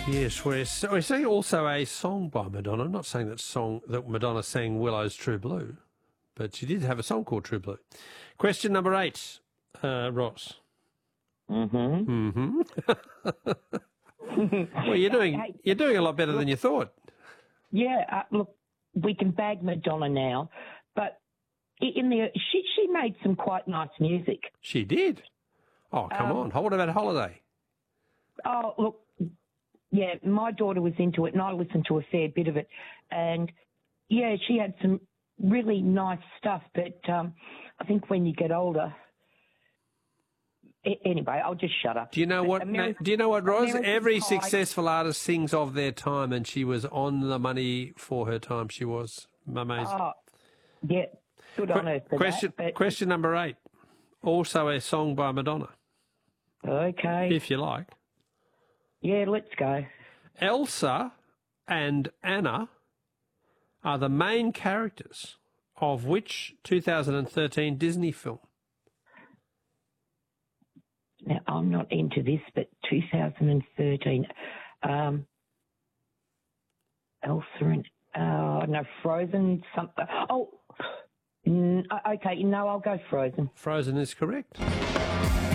Yes, we're saying also a song by Madonna. I'm not saying that Madonna sang Willow's True Blue, but she did have a song called True Blue. Question number 8, Ross. Mm-hmm. Well, you're doing a lot better than you thought. Yeah, look, we can bag Madonna now, but she made some quite nice music. She did. Oh, come on. What about Holiday? Oh, look, yeah, my daughter was into it, and I listened to a fair bit of it. And, yeah, she had some really nice stuff, but I think when you get older... Anyway, I'll just shut up. Do you know what, Roz? Every successful artist sings of their time, and she was on the money for her time. She was amazing. Oh, yeah, good on her for that. Question number 8, also a song by Madonna. Okay. If you like. Yeah, let's go. Elsa and Anna are the main characters of which 2013 Disney film? Now, I'm not into this, but 2013, Elsa and, no, Frozen, something. Oh, okay, no, I'll go Frozen. Frozen is correct.